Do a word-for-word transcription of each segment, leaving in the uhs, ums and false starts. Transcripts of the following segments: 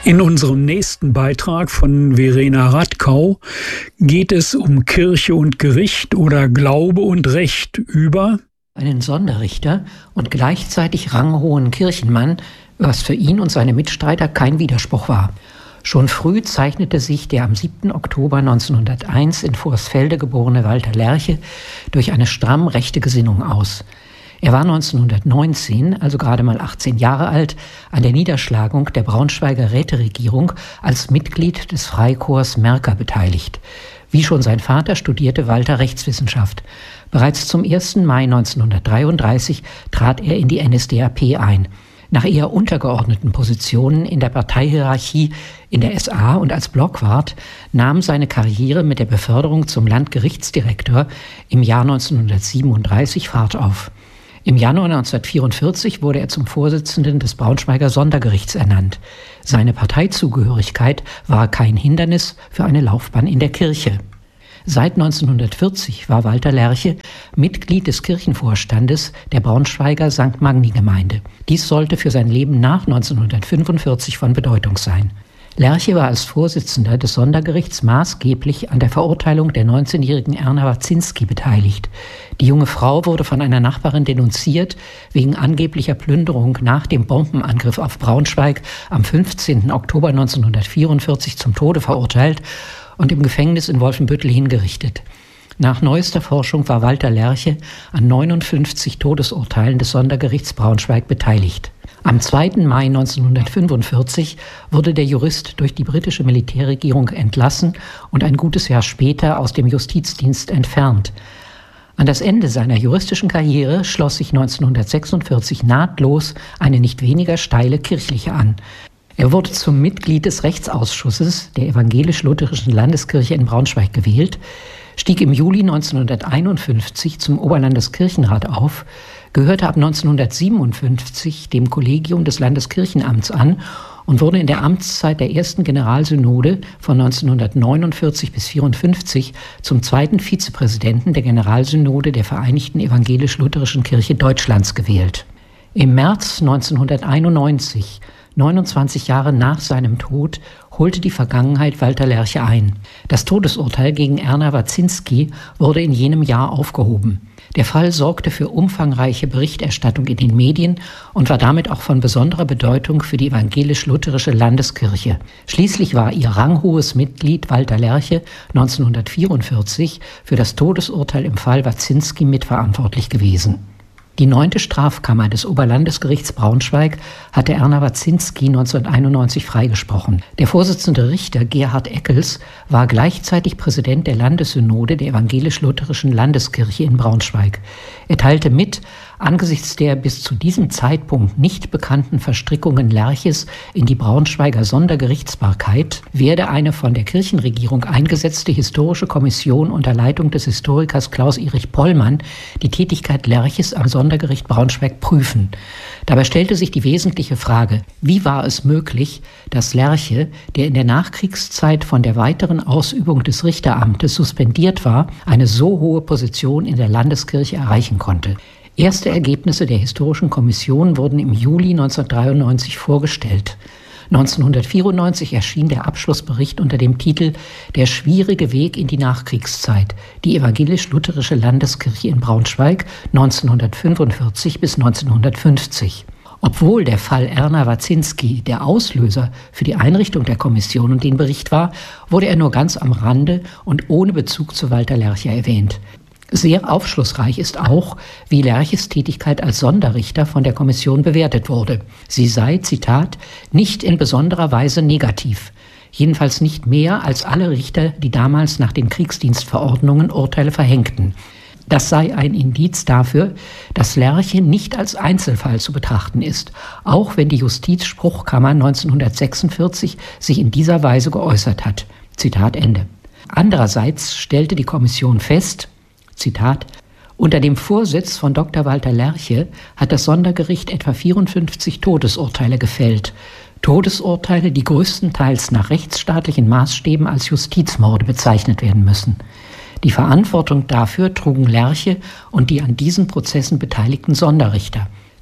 In unserem nächsten Beitrag von Verena Radkau geht es um Kirche und Gericht oder Glaube und Recht über einen Sonderrichter und gleichzeitig ranghohen Kirchenmann, was für ihn und seine Mitstreiter kein Widerspruch war. Schon früh zeichnete sich der am siebten Oktober neunzehnhunderteins in Vorsfelde geborene Walther Lerche durch eine stramm rechte Gesinnung aus. Er war neunzehnhundertneunzehn, also gerade mal achtzehn Jahre alt, an der Niederschlagung der Braunschweiger Räteregierung als Mitglied des Freikorps Märker beteiligt. Wie schon sein Vater studierte Walther Rechtswissenschaft. Bereits zum ersten Mai neunzehnhundertdreiunddreißig trat er in die N S D A P ein. Nach eher untergeordneten Positionen in der Parteihierarchie in der S A und als Blockwart nahm seine Karriere mit der Beförderung zum Landgerichtsdirektor im Jahr neunzehnhundertsiebenunddreißig Fahrt auf. Im Januar neunzehnhundertvierundvierzig wurde er zum Vorsitzenden des Braunschweiger Sondergerichts ernannt. Seine Parteizugehörigkeit war kein Hindernis für eine Laufbahn in der Kirche. Seit neunzehnhundertvierzig war Walther Lerche Mitglied des Kirchenvorstandes der Braunschweiger Sankt Magni-Gemeinde. Dies sollte für sein Leben nach neunzehnhundertfünfundvierzig von Bedeutung sein. Lerche war als Vorsitzender des Sondergerichts maßgeblich an der Verurteilung der neunzehnjährigen Erna Warzinski beteiligt. Die junge Frau wurde von einer Nachbarin denunziert, wegen angeblicher Plünderung nach dem Bombenangriff auf Braunschweig am fünfzehnten Oktober neunzehnhundertvierundvierzig zum Tode verurteilt und im Gefängnis in Wolfenbüttel hingerichtet. Nach neuester Forschung war Walther Lerche an neunundfünfzig Todesurteilen des Sondergerichts Braunschweig beteiligt. Am zweiten Mai neunzehnhundertfünfundvierzig wurde der Jurist durch die britische Militärregierung entlassen und ein gutes Jahr später aus dem Justizdienst entfernt. An das Ende seiner juristischen Karriere schloss sich neunzehnhundertsechsundvierzig nahtlos eine nicht weniger steile kirchliche an. Er wurde zum Mitglied des Rechtsausschusses der Evangelisch-Lutherischen Landeskirche in Braunschweig gewählt, stieg im Juli neunzehnhunderteinundfünfzig zum Oberlandeskirchenrat auf, gehörte ab neunzehnhundertsiebenundfünfzig dem Kollegium des Landeskirchenamts an und wurde in der Amtszeit der ersten Generalsynode von neunzehnhundertneunundvierzig bis vierundfünfzig zum zweiten Vizepräsidenten der Generalsynode der Vereinigten Evangelisch-Lutherischen Kirche Deutschlands gewählt. Im März neunzehnhunderteinundneunzig, neunundzwanzig Jahre nach seinem Tod, holte die Vergangenheit Walther Lerche ein. Das Todesurteil gegen Erna Warzinski wurde in jenem Jahr aufgehoben. Der Fall sorgte für umfangreiche Berichterstattung in den Medien und war damit auch von besonderer Bedeutung für die evangelisch-lutherische Landeskirche. Schließlich war ihr ranghohes Mitglied Walther Lerche neunzehnhundertvierundvierzig für das Todesurteil im Fall Warzinski mitverantwortlich gewesen. Die neunte Strafkammer des Oberlandesgerichts Braunschweig hatte Erna Warzinski neunzehnhunderteinundneunzig freigesprochen. Der Vorsitzende Richter Gerhard Eckels war gleichzeitig Präsident der Landessynode der Evangelisch-Lutherischen Landeskirche in Braunschweig. Er teilte mit, angesichts der bis zu diesem Zeitpunkt nicht bekannten Verstrickungen Lerches in die Braunschweiger Sondergerichtsbarkeit werde eine von der Kirchenregierung eingesetzte historische Kommission unter Leitung des Historikers Klaus-Erich Pollmann die Tätigkeit Lerches am Sondergericht Braunschweig prüfen. Dabei stellte sich die wesentliche Frage, wie war es möglich, dass Lerche, der in der Nachkriegszeit von der weiteren Ausübung des Richteramtes suspendiert war, eine so hohe Position in der Landeskirche erreichen konnte. Erste Ergebnisse der Historischen Kommission wurden im Juli neunzehnhundertdreiundneunzig vorgestellt. neunzehnhundertvierundneunzig erschien der Abschlussbericht unter dem Titel »Der schwierige Weg in die Nachkriegszeit. Die evangelisch-lutherische Landeskirche in Braunschweig neunzehnhundertfünfundvierzig bis neunzehnhundertfünfzig«. Obwohl der Fall Erna Warzinski der Auslöser für die Einrichtung der Kommission und den Bericht war, wurde er nur ganz am Rande und ohne Bezug zu Walther Lerche erwähnt. Sehr aufschlussreich ist auch, wie Lerches Tätigkeit als Sonderrichter von der Kommission bewertet wurde. Sie sei, Zitat, nicht in besonderer Weise negativ. Jedenfalls nicht mehr als alle Richter, die damals nach den Kriegsdienstverordnungen Urteile verhängten. Das sei ein Indiz dafür, dass Lerche nicht als Einzelfall zu betrachten ist, auch wenn die Justizspruchkammer neunzehnhundertsechsundvierzig sich in dieser Weise geäußert hat. Zitat Ende. Andererseits stellte die Kommission fest, Zitat, unter dem Vorsitz von Doktor Walther Lerche hat das Sondergericht etwa vierundfünfzig Todesurteile gefällt. Todesurteile, die größtenteils nach rechtsstaatlichen Maßstäben als Justizmorde bezeichnet werden müssen. Die Verantwortung dafür trugen Lerche und die an diesen Prozessen beteiligten Sonderrichter.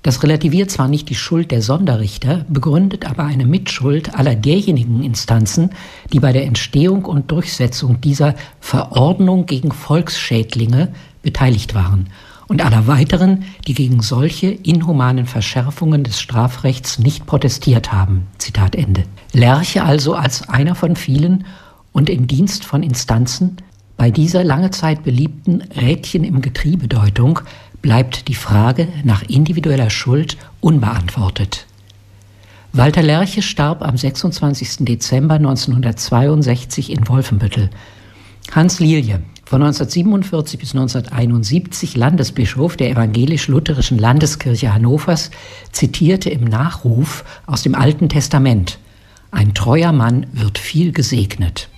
Das relativiert zwar nicht die Schuld der Sonderrichter, begründet aber eine Mitschuld aller derjenigen Instanzen, die bei der Entstehung und Durchsetzung dieser Verordnung gegen Volksschädlinge beteiligt waren und aller weiteren, die gegen solche inhumanen Verschärfungen des Strafrechts nicht protestiert haben. Zitat Ende. Lerche also als einer von vielen und im Dienst von Instanzen bei dieser lange Zeit beliebten Rädchen im Getriebe-Deutung bleibt die Frage nach individueller Schuld unbeantwortet. Walter Lerche starb am sechsundzwanzigsten Dezember neunzehnhundertzweiundsechzig in Wolfenbüttel. Hans Lilje, von neunzehnhundertsiebenundvierzig bis neunzehnhunderteinundsiebzig Landesbischof der evangelisch-lutherischen Landeskirche Hannovers, zitierte im Nachruf aus dem Alten Testament: Ein treuer Mann wird viel gesegnet.